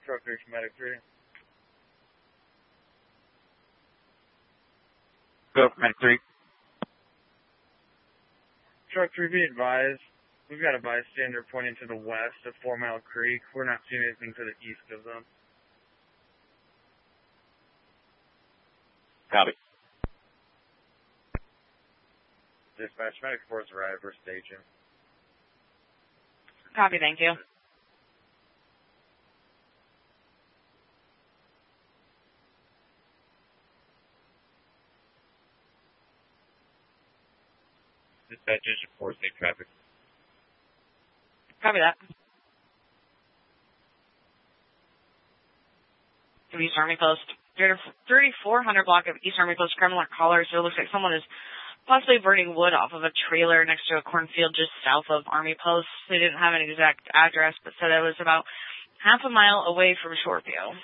Truck 3 from Medic 3. Go for Medic 3. Truck 3, be advised. We've got a bystander pointing to the west of 4 Mile Creek. We're not seeing anything to the east of them. Copy. Dispatch, Medic 4's arrived. We're staging. Copy, thank you. Dispatch, Engine 4, safe traffic. Copy that. To East Army Post. 3400 block of East Army Post, criminal caller. So it looks like someone is possibly burning wood off of a trailer next to a cornfield just south of Army Post. They didn't have an exact address, but said it was about half a mile away from Shoreview.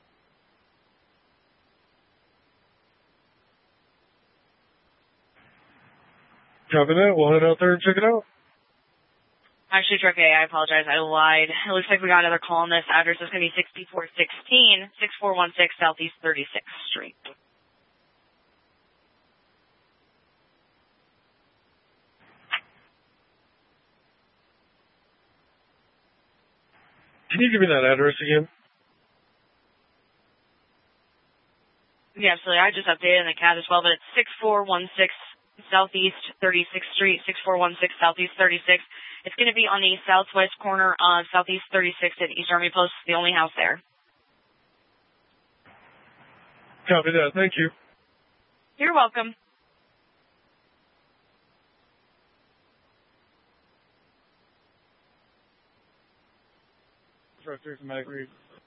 Copy that. We'll head out there and check it out. Actually, Truck A, I apologize. I lied. It looks like we got another call on this. Address is going to be 6416, 6416 Southeast 36th Street. Can you give me that address again? Yeah, absolutely. I just updated in the CAD as well, but it's 6416 Southeast 36th Street, 6416 Southeast 36th. It's going to be on the southwest corner of Southeast 36th at East Army Post, the only house there. Copy that. Thank you. You're welcome. Truck 3 from Medic 3.